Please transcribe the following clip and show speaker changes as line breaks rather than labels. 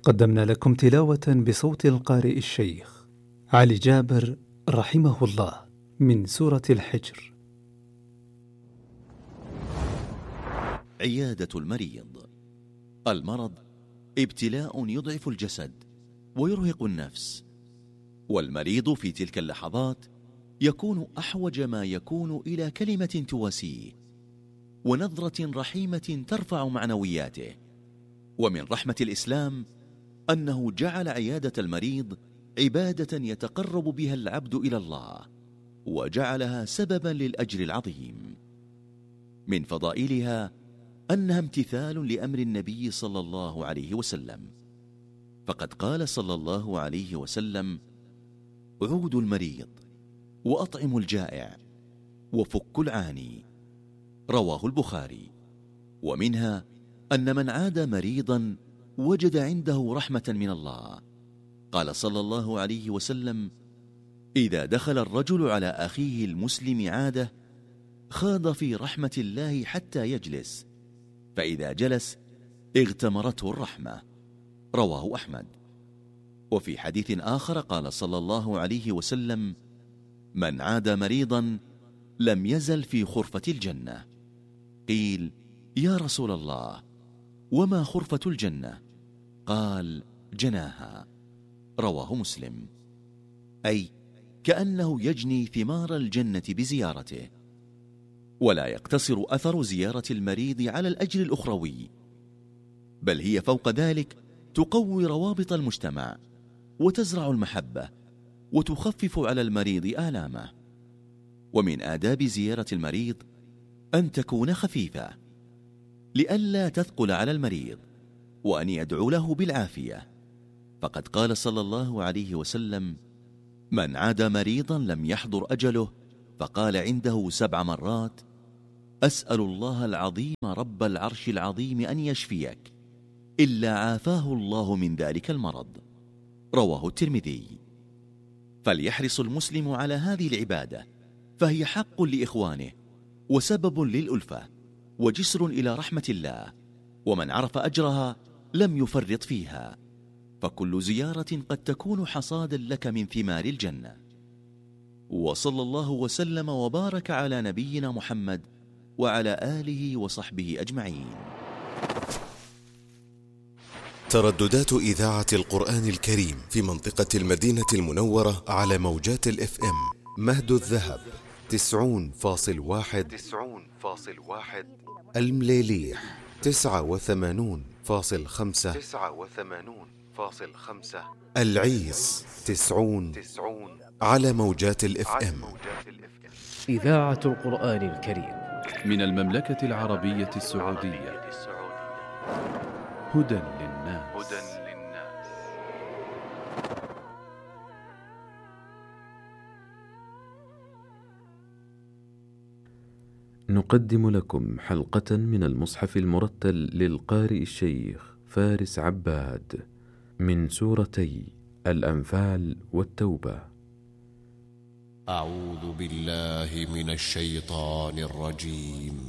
قدمنا لكم تلاوة بصوت القارئ الشيخ علي جابر رحمه الله من سورة الحجر.
عيادة المريض. المرض ابتلاء يضعف الجسد ويرهق النفس، والمريض في تلك اللحظات يكون أحوج ما يكون إلى كلمة تواسيه ونظرة رحيمة ترفع معنوياته. ومن رحمة الإسلام أنه جعل عيادة المريض عبادة يتقرب بها العبد إلى الله، وجعلها سببا للأجر العظيم. من فضائلها أنها امتثال لأمر النبي صلى الله عليه وسلم، فقد قال صلى الله عليه وسلم: عودوا المريض وأطعموا الجائع وفكوا العاني، رواه البخاري. ومنها أن من عاد مريضا وجد عنده رحمة من الله. قال صلى الله عليه وسلم: إذا دخل الرجل على أخيه المسلم عاده خاض في رحمة الله حتى يجلس، فإذا جلس اغتمرته الرحمة، رواه أحمد. وفي حديث آخر قال صلى الله عليه وسلم: من عاد مريضا لم يزل في خرفة الجنة. قيل: يا رسول الله، وما خرفة الجنة؟ قال: جناها، رواه مسلم. أي كأنه يجني ثمار الجنة بزيارته. ولا يقتصر أثر زيارة المريض على الأجر الأخروي، بل هي فوق ذلك تقوي روابط المجتمع وتزرع المحبة وتخفف على المريض آلامه. ومن آداب زيارة المريض أن تكون خفيفة لئلا تثقل على المريض، وأن يدعو له بالعافية، فقد قال صلى الله عليه وسلم: من عاد مريضا لم يحضر أجله فقال عنده 7 مرات: أسأل الله العظيم رب العرش العظيم أن يشفيك، إلا عافاه الله من ذلك المرض، رواه الترمذي. فليحرص المسلم على هذه العبادة، فهي حق لإخوانه وسبب للألفة وجسر إلى رحمة الله، ومن عرف أجرها لم يفرط فيها، فكل زيارة قد تكون حصادا لك من ثمار الجنة. وصلى الله وسلم وبارك على نبينا محمد وعلى آله وصحبه أجمعين.
ترددات إذاعة القرآن الكريم في منطقة المدينة المنورة على موجات الFM: مهد الذهب 90.1، المليليح 89.5، العيس 90 على موجات الFM.
إذاعة القرآن الكريم
من المملكة العربية السعودية. هدى للناس. نقدم لكم حلقة من المصحف المرتل للقارئ الشيخ فارس عباد من سورتي الأنفال والتوبة.
أعوذ بالله من الشيطان الرجيم.